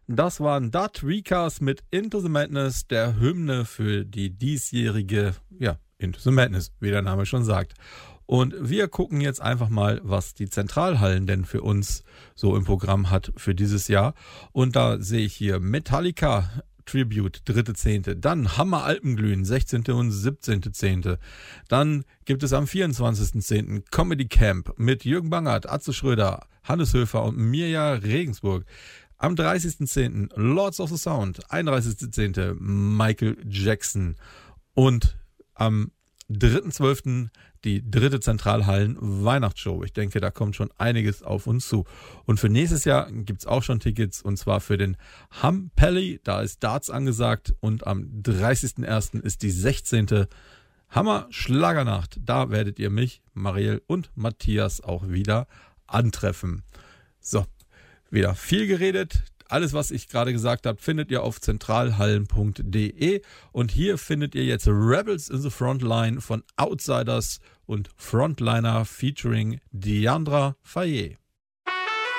Das waren Dot Recast mit Into the Madness, der Hymne für die diesjährige, Into the Madness, wie der Name schon sagt. Und wir gucken jetzt einfach mal, was die Zentralhallen denn für uns so im Programm hat für dieses Jahr. Und da sehe ich hier Metallica Tribute, 3.10. Dann Hammer Alpenglühen, 16. und 17.10. Dann gibt es am 24.10. Comedy Camp mit Jürgen Bangert, Atze Schröder, Hannes Höfer und Mirja Regensburg. Am 30.10. Lords of the Sound, 31.10. Michael Jackson und am 3.12. die 3. Zentralhallen-Weihnachtsshow. Ich denke, da kommt schon einiges auf uns zu. Und für nächstes Jahr gibt es auch schon Tickets, und zwar für den Hampelli, da ist Darts angesagt, und am 30.01. ist die 16. Hammer Schlagernacht. Da werdet ihr mich, Marielle und Matthias auch wieder antreffen. So, wieder viel geredet. Alles, was ich gerade gesagt habe, findet ihr auf zentralhallen.de. Und hier findet ihr jetzt Rebels in the Frontline von Outsiders und Frontliner featuring Diandra Fayet.